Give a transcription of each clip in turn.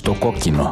Στο κόκκινο.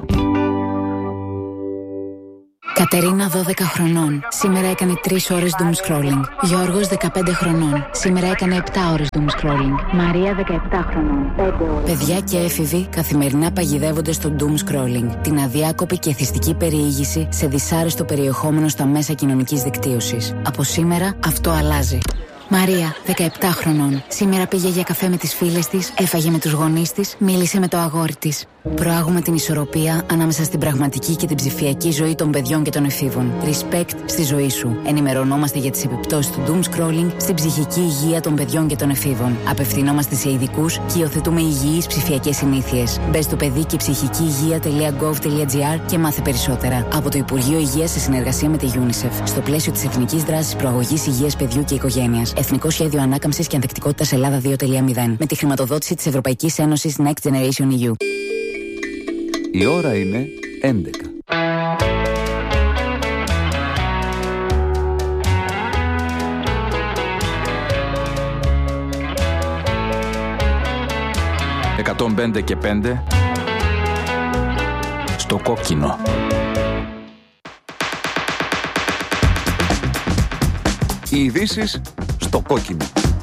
Κατερίνα 12 χρονών. Σήμερα έκανε 3 ώρες doom scrolling. Γιώργος 15 χρονών. Σήμερα έκανε 7 ώρες doom scrolling. Μαρία 17 χρονών. 5 ώρες. Παιδιά και έφηβοι καθημερινά παγιδεύονται στο doom scrolling. Την αδιάκοπη και εθιστική περιήγηση σε δυσάρεστο περιεχόμενο στα μέσα κοινωνικής δικτύωσης. Από σήμερα αυτό αλλάζει. Μαρία, 17 χρονών. Σήμερα πήγε για καφέ με τις φίλες της, έφαγε με τους γονείς της, μίλησε με το αγόρι της. Προάγουμε την ισορροπία ανάμεσα στην πραγματική και την ψηφιακή ζωή των παιδιών και των εφήβων. Respect στη ζωή σου. Ενημερωνόμαστε για τις επιπτώσεις του doom scrolling στην ψυχική υγεία των παιδιών και των εφήβων. Απευθυνόμαστε σε ειδικούς και υιοθετούμε υγιείς ψηφιακές συνήθειες. Μπες στο παιδί και ψυχική υγεία.gov.gr και μάθε περισσότερα. Από το Υπουργείο Υγείας σε συνεργασία με τη UNICEF. Στο πλαίσιο της Εθνικής Δράσης Προαγωγής Υγείας Παιδιού και Οικογένειας. Εθνικό Σχέδιο Ανάκαμψης και Ανθεκτικότητας Ελλάδα 2.0. Με τη χρηματοδότηση της Ευρωπαϊκής Ένωσης Next Generation EU. Η ώρα είναι 11. «105 και 5» στο κόκκινο. Οι ειδήσεις στο κόκκινο.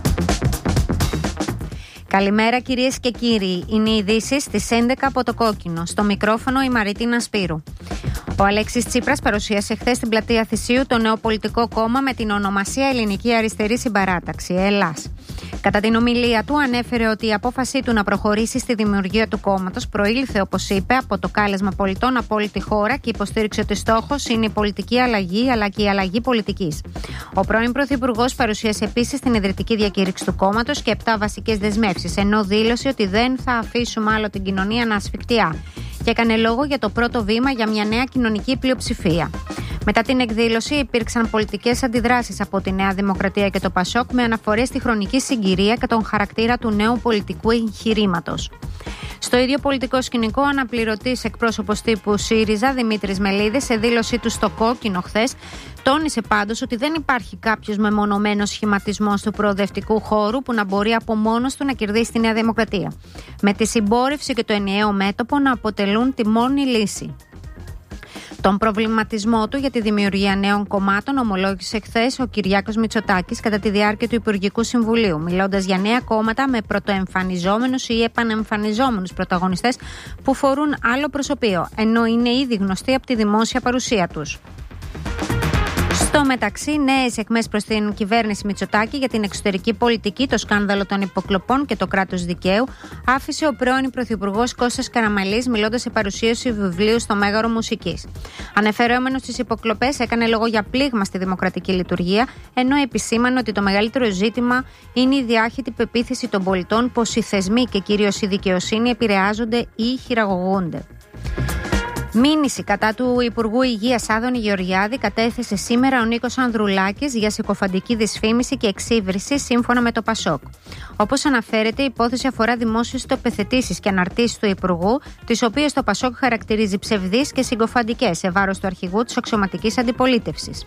Καλημέρα κυρίες και κύριοι. Είναι οι ειδήσεις στις 11 από το κόκκινο. Στο μικρόφωνο η Μαρίτινα Σπύρου. Ο Αλέξης Τσίπρας παρουσίασε χθες στην πλατεία Θησίου το νέο πολιτικό κόμμα με την ονομασία Ελληνική Αριστερή Συμπαράταξη, ΕΛΑΣ. Κατά την ομιλία του ανέφερε ότι η απόφασή του να προχωρήσει στη δημιουργία του κόμματος προήλθε, όπως είπε, από το κάλεσμα πολιτών από όλη τη χώρα και υποστήριξε ότι στόχος είναι η πολιτική αλλαγή αλλά και η αλλαγή πολιτικής. Ο πρώην Πρωθυπουργός παρουσίασε επίσης την ιδρυτική διακήρυξη του κόμματος και 7 βασικές δεσμεύσεις, ενώ δήλωσε ότι δεν θα αφήσουμε άλλο την κοινωνία να ασφικτιά και έκανε λόγο για το πρώτο βήμα για μια νέα κοινωνική πλειοψηφία. Μετά την εκδήλωση υπήρξαν πολιτικές αντιδράσεις από τη Νέα Δημοκρατία και το ΠΑΣΟΚ με αναφορές στη χρονική συγκυρία και τον χαρακτήρα του νέου πολιτικού εγχειρήματος. Στο ίδιο πολιτικό σκηνικό, ο αναπληρωτής εκπρόσωπος τύπου ΣΥΡΙΖΑ, Δημήτρης Μελίδης, σε δήλωσή του στο κόκκινο χθες, τόνισε πάντως ότι δεν υπάρχει κάποιος μεμονωμένος σχηματισμός του προοδευτικού χώρου που να μπορεί από μόνος του να κερδίσει τη Νέα Δημοκρατία. Με τη συμπόρευση και το ενιαίο μέτωπο να αποτελούν τη μόνη λύση. Τον προβληματισμό του για τη δημιουργία νέων κομμάτων ομολόγησε χθες ο Κυριάκος Μητσοτάκης κατά τη διάρκεια του Υπουργικού Συμβουλίου, μιλώντας για νέα κόμματα με πρωτοεμφανιζόμενους ή επανεμφανιζόμενους πρωταγωνιστές που φορούν άλλο προσωπείο, ενώ είναι ήδη γνωστοί από τη δημόσια παρουσία τους. Στο μεταξύ, νέες εκμές προς την κυβέρνηση Μητσοτάκη για την εξωτερική πολιτική, το σκάνδαλο των υποκλοπών και το κράτος δικαίου, άφησε ο πρώην Πρωθυπουργός Κώστας Καραμανλής μιλώντας σε παρουσίαση βιβλίου στο Μέγαρο Μουσικής. Αναφερόμενος στις υποκλοπές, έκανε λόγο για πλήγμα στη δημοκρατική λειτουργία, ενώ επισήμανε ότι το μεγαλύτερο ζήτημα είναι η διάχυτη πεποίθηση των πολιτών πως οι θεσμοί και κυρίως η δικαιοσύνη επηρεάζονται ή χειραγωγούνται. Μήνυση κατά του Υπουργού Υγείας Άδωνη Γεωργιάδη κατέθεσε σήμερα ο Νίκος Ανδρουλάκης για συκοφαντική δυσφήμιση και εξύβριση σύμφωνα με το ΠΑΣΟΚ. Όπως αναφέρεται, η υπόθεση αφορά δημόσιες τοποθετήσεις και αναρτήσεις του Υπουργού, τις οποίες το ΠΑΣΟΚ χαρακτηρίζει ψευδείς και συγκοφαντικές σε βάρος του αρχηγού της αξιωματικής αντιπολίτευσης.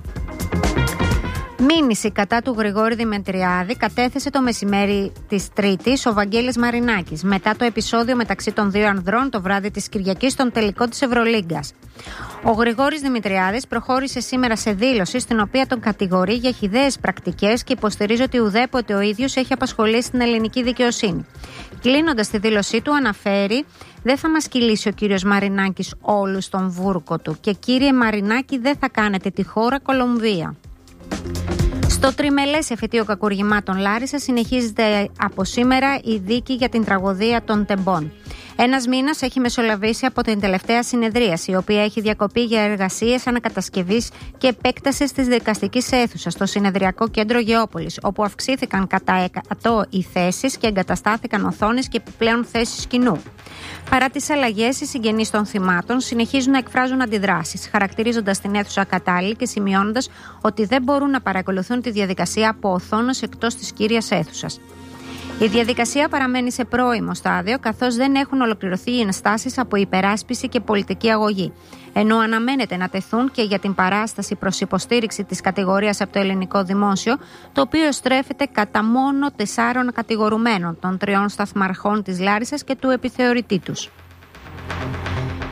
Μήνυση κατά του Γρηγόρη Δημητριάδη κατέθεσε το μεσημέρι της Τρίτης ο Βαγγέλης Μαρινάκης μετά το επεισόδιο μεταξύ των δύο ανδρών το βράδυ της Κυριακής στον τελικό της Ευρωλίγκας. Ο Γρηγόρης Δημητριάδης προχώρησε σήμερα σε δήλωση στην οποία τον κατηγορεί για χυδαίες πρακτικές και υποστηρίζει ότι ουδέποτε ο ίδιος έχει απασχολήσει την ελληνική δικαιοσύνη. Κλείνοντας τη δήλωσή του, αναφέρει: «Δεν θα μας κυλήσει ο κύριος Μαρινάκης όλους στον βούρκο του και κύριε Μαρινάκη δεν θα κάνετε τη χώρα Κολομβία». Στο τριμελές εφετείο κακουργημάτων Λάρισα συνεχίζεται από σήμερα η δίκη για την τραγωδία των Τεμπών. Ένας μήνας έχει μεσολαβήσει από την τελευταία συνεδρίαση, η οποία έχει διακοπεί για εργασίες ανακατασκευής και επέκτασης της δικαστικής αίθουσας στο συνεδριακό κέντρο Γεώπολης, όπου αυξήθηκαν κατά 100 οι θέσεις και εγκαταστάθηκαν οθόνες και επιπλέον θέσεις κοινού. Παρά τις αλλαγές, οι συγγενείς των θυμάτων συνεχίζουν να εκφράζουν αντιδράσεις, χαρακτηρίζοντας την αίθουσα ακατάλληλη και σημειώνοντας ότι δεν μπορούν να παρακολουθούν τη διαδικασία από οθόνες εκτός της κύριας αίθουσας. Η διαδικασία παραμένει σε πρώιμο στάδιο, καθώς δεν έχουν ολοκληρωθεί οι ενστάσεις από υπεράσπιση και πολιτική αγωγή, ενώ αναμένεται να τεθούν και για την παράσταση προς υποστήριξη της κατηγορίας από το ελληνικό δημόσιο, το οποίο στρέφεται κατά μόνο 4 κατηγορουμένων, των 3 σταθμαρχών της Λάρισσας και του επιθεωρητή τους.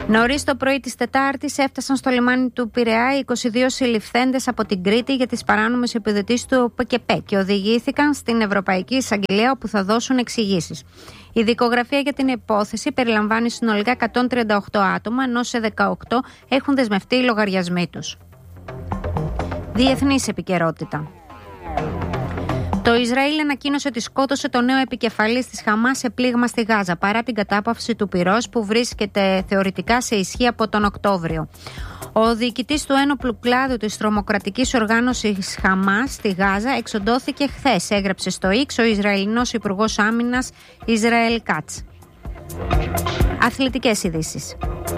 Νωρίς το πρωί της Τετάρτης έφτασαν στο λιμάνι του Πειραιά 22 συλληφθέντες από την Κρήτη για τις παράνομες επιδοτήσεις του ΟΠΕΚΕΠΕ και οδηγήθηκαν στην Ευρωπαϊκή Εισαγγελία, όπου θα δώσουν εξηγήσεις. Η δικογραφία για την υπόθεση περιλαμβάνει συνολικά 138 άτομα, ενώ σε 18 έχουν δεσμευτεί οι λογαριασμοί τους. Διεθνής επικαιρότητα. Το Ισραήλ ανακοίνωσε ότι σκότωσε το νέο επικεφαλής της Χαμάς σε πλήγμα στη Γάζα, παρά την κατάπαυση του πυρός που βρίσκεται θεωρητικά σε ισχύ από τον Οκτώβριο. Ο διοικητής του ένοπλου κλάδου της τρομοκρατικής οργάνωσης Χαμάς στη Γάζα εξοντώθηκε χθες, έγραψε στο X ο Ισραηλινός Υπουργός Άμυνας Ισραήλ Κάτς. Αθλητικές ειδήσεις.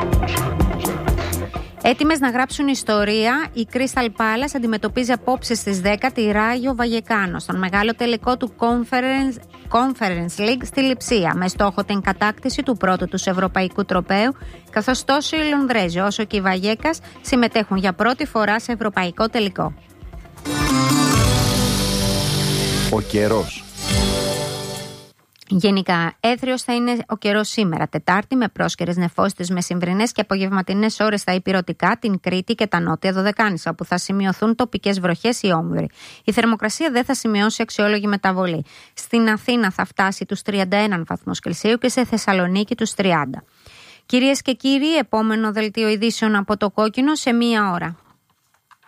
Έτοιμες να γράψουν ιστορία, η Crystal Palace αντιμετωπίζει απόψε στις 10 τη Ράγιο Βαγεκάνο στον μεγάλο τελικό του Conference League στη Λειψία, με στόχο την κατάκτηση του πρώτου τους ευρωπαϊκού τροπαίου, καθώς τόσο οι Λονδρέζοι όσο και οι Βαγέκας συμμετέχουν για πρώτη φορά σε ευρωπαϊκό τελικό. Ο καιρός. Γενικά, έθριος θα είναι ο καιρός σήμερα, Τετάρτη, με πρόσκαιρες νεφώσεις μεσημβρινές και απογευματινές ώρες στα ηπειρωτικά, την Κρήτη και τα νότια Δωδεκάνησα, όπου θα σημειωθούν τοπικές βροχές ή όμβροι. Η θερμοκρασία δεν θα σημειώσει αξιόλογη μεταβολή. Στην Αθήνα θα φτάσει τους 31 βαθμούς Κελσίου και σε Θεσσαλονίκη τους 30. Κυρίες και κύριοι, επόμενο δελτίο ειδήσεων από το Κόκκινο σε 1 ώρα.